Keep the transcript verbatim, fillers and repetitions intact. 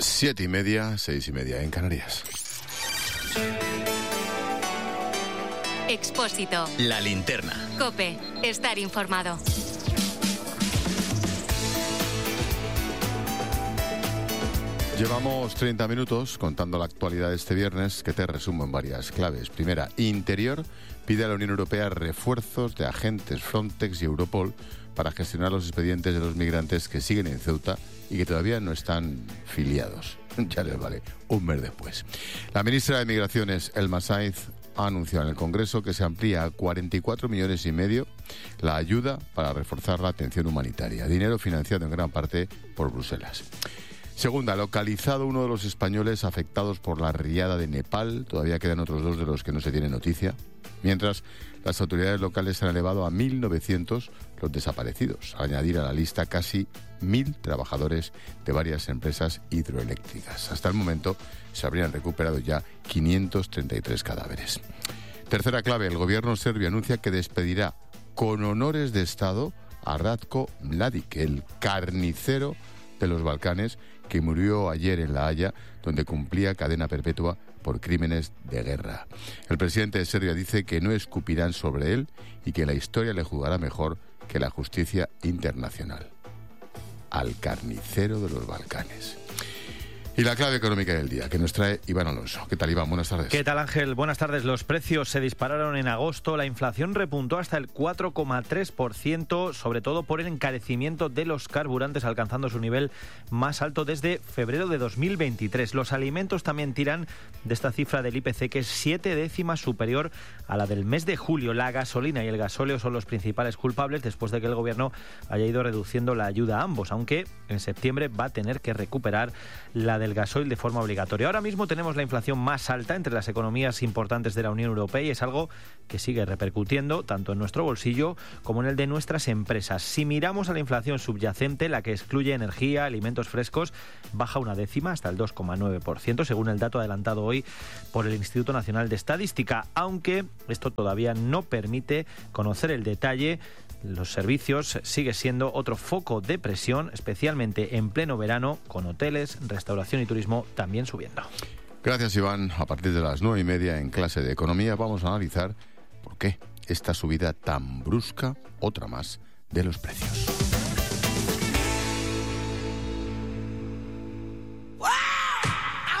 Siete y media, seis y media en Canarias. Expósito. La linterna. COPE. Estar informado. Llevamos treinta minutos contando la actualidad de este viernes, que te resumo en varias claves. Primera, Interior pide a la Unión Europea refuerzos de agentes Frontex y Europol para gestionar los expedientes de los migrantes que siguen en Ceuta y que todavía no están filiados. Ya les vale, un mes después. La ministra de Migraciones, Elma Sainz, ha anunciado en el Congreso que se amplía a cuarenta y cuatro millones y medio la ayuda para reforzar la atención humanitaria. Dinero financiado en gran parte por Bruselas. Segunda, localizado uno de los españoles afectados por la riada de Nepal. Todavía quedan otros dos de los que no se tiene noticia. Mientras, las autoridades locales han elevado a mil novecientos los desaparecidos, al añadir a la lista casi mil trabajadores de varias empresas hidroeléctricas. Hasta el momento se habrían recuperado ya quinientos treinta y tres cadáveres. Tercera clave, el gobierno serbio anuncia que despedirá con honores de Estado a Ratko Mladic, el carnicero de los Balcanes, que murió ayer en La Haya, donde cumplía cadena perpetua por crímenes de guerra. El presidente de Serbia dice que no escupirán sobre él y que la historia le jugará mejor que la justicia internacional. Al carnicero de los Balcanes. Y la clave económica del día, que nos trae Iván Alonso. ¿Qué tal, Iván? Buenas tardes. ¿Qué tal, Ángel? Buenas tardes. Los precios se dispararon en agosto. La inflación repuntó hasta el cuatro coma tres por ciento, sobre todo por el encarecimiento de los carburantes, alcanzando su nivel más alto desde febrero de dos mil veintitrés. Los alimentos también tiran de esta cifra del I P C, que es siete décimas superior a la del mes de julio. La gasolina y el gasóleo son los principales culpables, después de que el gobierno haya ido reduciendo la ayuda a ambos, aunque en septiembre va a tener que recuperar la del gasoil de forma obligatoria. Ahora mismo tenemos la inflación más alta entre las economías importantes de la Unión Europea y es algo que sigue repercutiendo tanto en nuestro bolsillo como en el de nuestras empresas. Si miramos a la inflación subyacente, la que excluye energía, alimentos frescos, baja una décima hasta el dos coma nueve por ciento, según el dato adelantado hoy por el Instituto Nacional de Estadística, aunque esto todavía no permite conocer el detalle. Los servicios sigue siendo otro foco de presión, especialmente en pleno verano, con hoteles, restauración y turismo también subiendo. Gracias, Iván. A partir de las nueve y media en clase de economía vamos a analizar por qué esta subida tan brusca, otra más, de los precios.